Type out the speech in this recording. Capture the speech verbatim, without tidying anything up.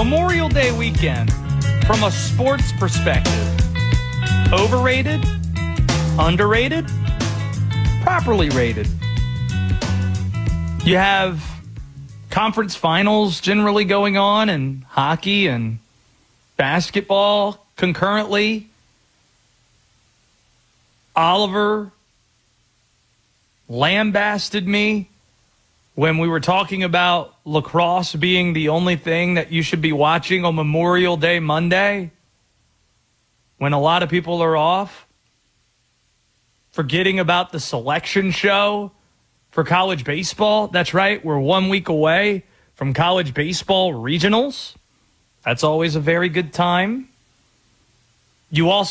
Memorial Day weekend, from a sports perspective, overrated, underrated, properly rated. You have conference finals generally going on in hockey and basketball concurrently. Oliver lambasted me when we were talking about lacrosse being the only thing that you should be watching on Memorial Day Monday, when a lot of people are off, forgetting about the selection show for college baseball. That's right, we're one week away from college baseball regionals. That's always a very good time. You also